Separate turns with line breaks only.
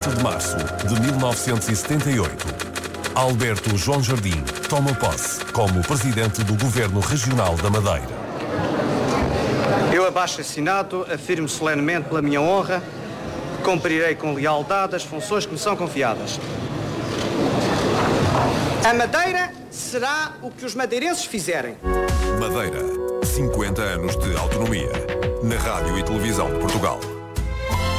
de março de 1978, Alberto João Jardim toma posse como Presidente do Governo Regional da Madeira.
Eu, abaixo assinado, afirmo solenemente pela minha honra que cumprirei com lealdade as funções que me são confiadas. A Madeira será o que os madeirenses fizerem.
Madeira, 50 anos de autonomia. Na Rádio e Televisão de Portugal.